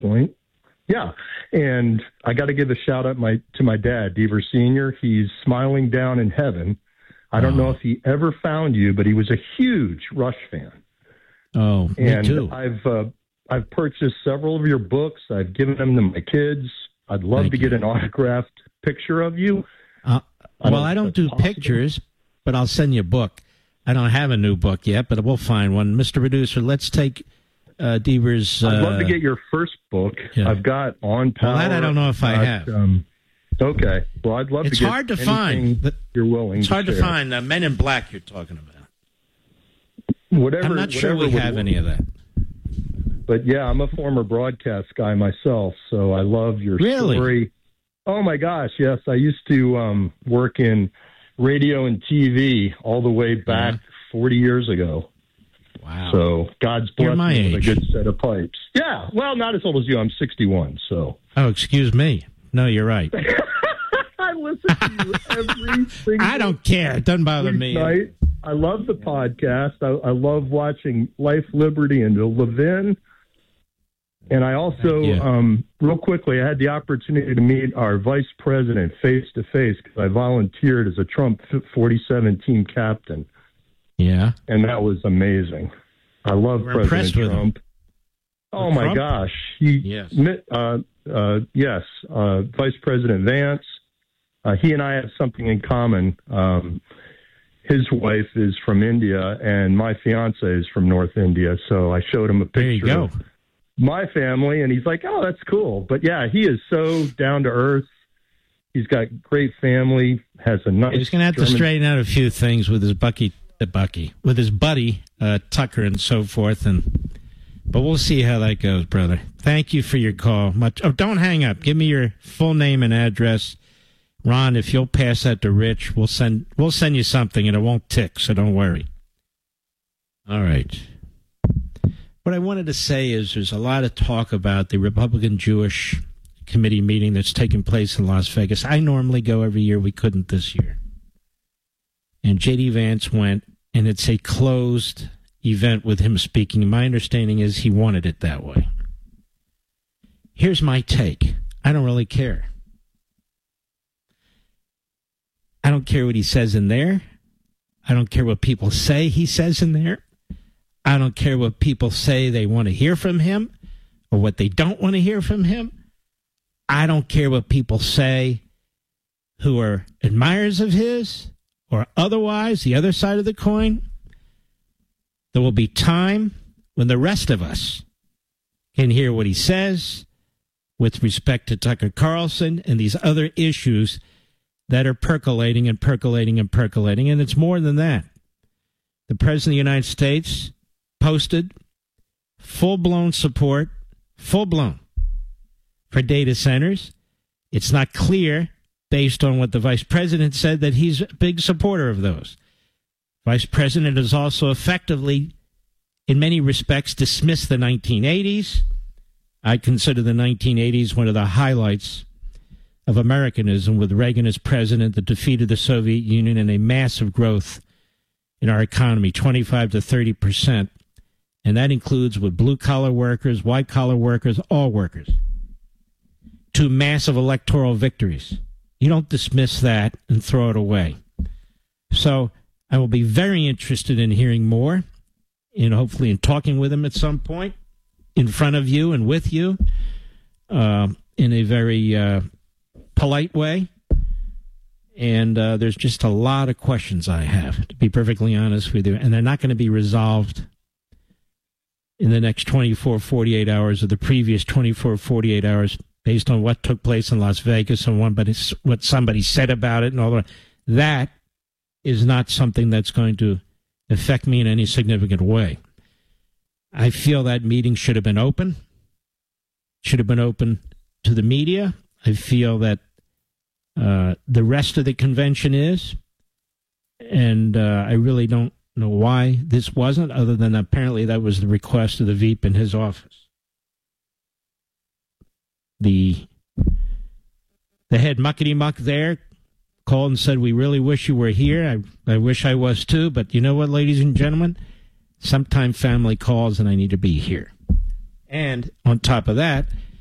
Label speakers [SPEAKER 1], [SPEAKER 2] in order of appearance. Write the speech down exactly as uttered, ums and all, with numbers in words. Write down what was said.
[SPEAKER 1] point. Yeah. And I got to give a shout out my to my dad, Deaver Senior He's smiling down in heaven. I don't
[SPEAKER 2] oh.
[SPEAKER 1] know if he ever found you, but he was a huge Rush fan.
[SPEAKER 2] Oh, me
[SPEAKER 1] and
[SPEAKER 2] too.
[SPEAKER 1] I've uh, I've purchased several of your books. I've given them to my kids. I'd love
[SPEAKER 2] Thank
[SPEAKER 1] to
[SPEAKER 2] you.
[SPEAKER 1] get an autographed picture of you.
[SPEAKER 2] Uh,
[SPEAKER 1] I
[SPEAKER 2] well, I don't do
[SPEAKER 1] possible.
[SPEAKER 2] pictures, but I'll send you a book. I don't have a new book yet, but we'll find one. Mister Producer, let's take uh, Deaver's... Uh,
[SPEAKER 1] I'd love to get your first book.
[SPEAKER 2] Yeah.
[SPEAKER 1] I've got On Power.
[SPEAKER 2] Well, that I don't know if I
[SPEAKER 1] got,
[SPEAKER 2] have.
[SPEAKER 1] Um, okay. Well, I'd love
[SPEAKER 2] it's
[SPEAKER 1] to get
[SPEAKER 2] hard to
[SPEAKER 1] anything
[SPEAKER 2] find. But
[SPEAKER 1] you're willing
[SPEAKER 2] it's
[SPEAKER 1] to
[SPEAKER 2] hard to
[SPEAKER 1] share.
[SPEAKER 2] find uh, Men in Black you're talking about.
[SPEAKER 1] Whatever,
[SPEAKER 2] I'm not sure we
[SPEAKER 1] would
[SPEAKER 2] have
[SPEAKER 1] work.
[SPEAKER 2] any of that.
[SPEAKER 1] But, yeah, I'm a former broadcast guy myself, so I love your
[SPEAKER 2] Really?
[SPEAKER 1] story. Oh, my gosh, yes. I used to um, work in radio and T V all the way back
[SPEAKER 2] Yeah.
[SPEAKER 1] forty years ago.
[SPEAKER 2] Wow.
[SPEAKER 1] So God's
[SPEAKER 2] You're
[SPEAKER 1] blessed
[SPEAKER 2] my
[SPEAKER 1] me with a
[SPEAKER 2] age.
[SPEAKER 1] good set of pipes. Yeah, well, not as old as you. I'm sixty-one, so.
[SPEAKER 2] Oh, excuse me. No, you're right.
[SPEAKER 1] I listen to you every single
[SPEAKER 2] I don't care. It doesn't bother me.
[SPEAKER 1] night. I love the podcast. I, I love watching Life, Liberty, and Levin. And I also,
[SPEAKER 2] Thank you.
[SPEAKER 1] um, real quickly, I had the opportunity to meet our vice president face to face because I volunteered as a Trump forty-seven team captain,
[SPEAKER 2] Yeah.
[SPEAKER 1] and that was amazing. I love
[SPEAKER 2] We're impressed
[SPEAKER 1] President
[SPEAKER 2] with him.
[SPEAKER 1] Trump. Oh
[SPEAKER 2] With
[SPEAKER 1] my
[SPEAKER 2] Trump?
[SPEAKER 1] gosh, he,
[SPEAKER 2] Yes.
[SPEAKER 1] uh, uh, yes, uh, Vice President Vance. Uh, he and I have something in common. Um, his wife is from India, and my fiance is from North India. So I showed him a
[SPEAKER 2] There you
[SPEAKER 1] picture
[SPEAKER 2] go.
[SPEAKER 1] of my family, and he's like, "Oh, that's cool." But yeah, he is so down to earth. He's got great family. Has a nice.
[SPEAKER 2] He's going to have to
[SPEAKER 1] German-
[SPEAKER 2] straighten out a few things with his Bucky, uh, Bucky, with his buddy uh, Tucker and so forth, and but we'll see how that goes, brother. Thank you for your call. Much. Oh, don't hang up. Give me your full name and address, Ron. If you'll pass that to Rich, we'll send we'll send you something, and it won't tick, so don't worry. All right. What I wanted to say is there's a lot of talk about the Republican Jewish Committee meeting that's taking place in Las Vegas. I normally go every year. We couldn't this year. And J D. Vance went, and it's a closed event with him speaking. My understanding is he wanted it that way. Here's my take. I don't really care. I don't care what he says in there. I don't care what people say he says in there. I don't care what people say they want to hear from him or what they don't want to hear from him. I don't care what people say who are admirers of his or otherwise, the other side of the coin. There will be time when the rest of us can hear what he says with respect to Tucker Carlson and these other issues that are percolating and percolating and percolating. And it's more than that. The President of the United States posted full-blown support, full-blown, for data centers. It's not clear, based on what the Vice President said, that he's a big supporter of those. Vice President has also effectively, in many respects, dismissed the nineteen eighties. I consider the nineteen eighties one of the highlights of Americanism, with Reagan as president, the defeat of the Soviet Union, and a massive growth in our economy, twenty-five to thirty percent. And that includes with blue-collar workers, white-collar workers, all workers. Two massive electoral victories. You don't dismiss that and throw it away. So I will be very interested in hearing more, and hopefully in talking with him at some point, in front of you and with you, uh, in a very uh, polite way. And uh, there's just a lot of questions I have, to be perfectly honest with you, and they're not going to be resolved in the next twenty-four, forty-eight hours or the previous twenty-four, forty-eight hours based on what took place in Las Vegas and one, but it's what somebody said about it and all that. That is not something that's going to affect me in any significant way. I feel that meeting should have been open, should have been open to the media. I feel that uh, the rest of the convention is, and uh, I really don't know why this wasn't, other than apparently that was the request of the Veep in his office. The the head muckety-muck there called and said, "We really wish you were here. I, I wish I was too, but you know what, ladies and gentlemen? Sometime family calls and I need to be here." And on top of that,